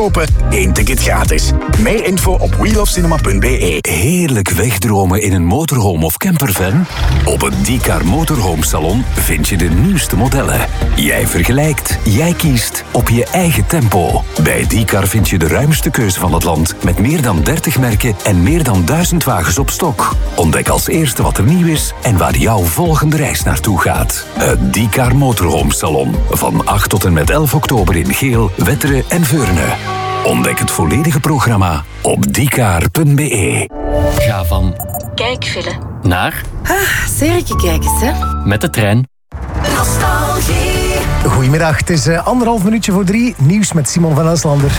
Kopen, 1 ticket gratis. Meer info op wheelofcinema.be. Heerlijk wegdromen in een motorhome of campervan? Op het Diecar Motorhome Salon vind je de nieuwste modellen. Jij vergelijkt, jij kiest op je eigen tempo. Bij Diecar vind je de ruimste keuze van het land met meer dan 30 merken en meer dan 1000 wagens op stok. Ontdek als eerste wat er nieuw is en waar jouw volgende reis naartoe gaat. Het Diecar Motorhome Salon. Van 8 tot en met 11 oktober in Geel, Wetteren en Veurne. Ontdek het volledige programma op diecar.be. Ga van kijkfilm naar serietje kijken, hè? met de trein. Nostalgie. Goedemiddag, het is 1,5 minuutje voor 3. Nieuws met Simon van Elslander.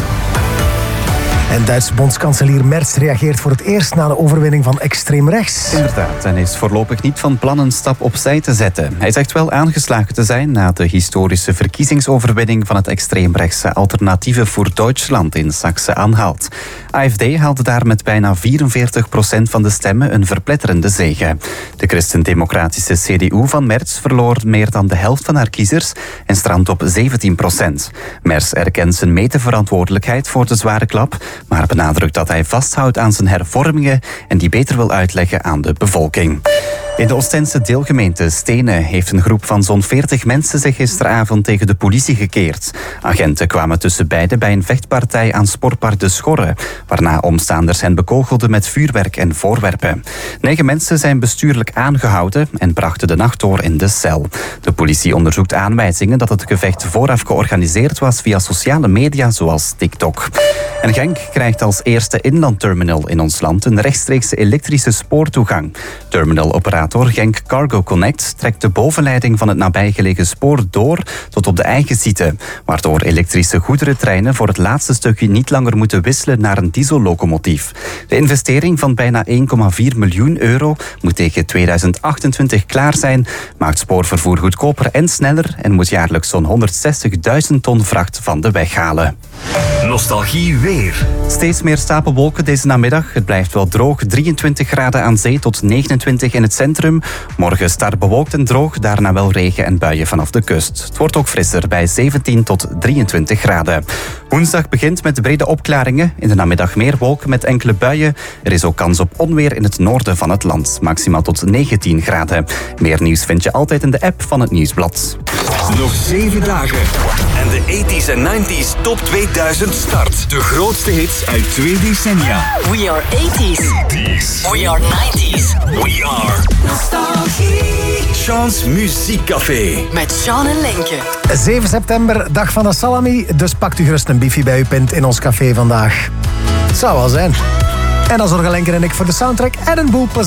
En Duitse bondskanselier Merz reageert voor het eerst na de overwinning van extreem rechts. Inderdaad, en is voorlopig niet van plan een stap opzij te zetten. Hij zegt wel aangeslagen te zijn na de historische verkiezingsoverwinning van het extreemrechtse Alternatieven voor Duitsland in Saxe-Anhalt. AfD haalde daar met bijna 44% van de stemmen een verpletterende zege. De christendemocratische CDU van Merz verloor meer dan de helft van haar kiezers en strandt op 17%. Merz erkent zijn medeverantwoordelijkheid voor de zware klap, maar benadrukt dat hij vasthoudt aan zijn hervormingen en die beter wil uitleggen aan de bevolking. In de Oostense deelgemeente Stenen heeft een groep van zo'n 40 mensen zich gisteravond tegen de politie gekeerd. Agenten kwamen tussen beiden bij een vechtpartij aan Sportpark De Schorre, waarna omstaanders hen bekogelden met vuurwerk en voorwerpen. 9 mensen zijn bestuurlijk aangehouden en brachten de nacht door in de cel. De politie onderzoekt aanwijzingen dat het gevecht vooraf georganiseerd was via sociale media zoals TikTok. En Genk krijgt als eerste inlandterminal in ons land een rechtstreekse elektrische spoortoegang. Terminaloperator Genk Cargo Connect trekt de bovenleiding van het nabijgelegen spoor door tot op de eigen site, waardoor elektrische goederentreinen voor het laatste stukje niet langer moeten wisselen naar een diesellocomotief. De investering van bijna €1,4 miljoen moet tegen 2028 klaar zijn, maakt spoorvervoer goedkoper en sneller en moet jaarlijks zo'n 160.000 ton vracht van de weg halen. Nostalgie weer. Steeds meer stapelwolken deze namiddag. Het blijft wel droog. 23 graden aan zee tot 29 in het centrum. Morgen start bewolkt en droog. Daarna wel regen en buien vanaf de kust. Het wordt ook frisser bij 17 tot 23 graden. Woensdag begint met brede opklaringen. In de namiddag meer wolken met enkele buien. Er is ook kans op onweer in het noorden van het land. Maximaal tot 19 graden. Meer nieuws vind je altijd in de app van het Nieuwsblad. Nog 7 dagen. En de 80s en 90s Top 2000 start. De grootste hits uit 2 decennia. We are 80s. We are 90s. We are Nostalgie. Sean's Muziekcafé. Met Sean en Lenke. 7 september, dag van de salami. Dus pakt u gerust een biffie bij uw pint in ons café vandaag. Het zou wel zijn. En dan zorgen Lenker en ik voor de soundtrack en een boel plezier.